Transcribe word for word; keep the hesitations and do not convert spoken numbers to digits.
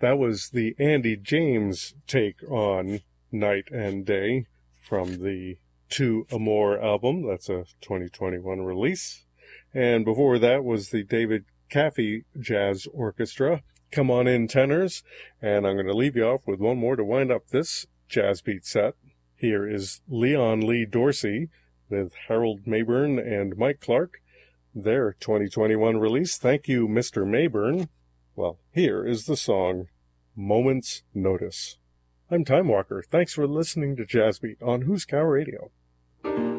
That was the Andy James take on Night and Day from the To Amore album. That's a twenty twenty-one release. And before that was the David Caffey Jazz Orchestra, Come On In Tenors. And I'm going to leave you off with one more to wind up this Jazz Beat set. Here is Leon Lee Dorsey with Harold Mayburn and Mike Clark, their twenty twenty-one release. Thank you, Mister Mayburn. Well, here is the song, Moment's Notice. I'm Time Walker. Thanks for listening to Jazz Beat on Who's Cow Radio.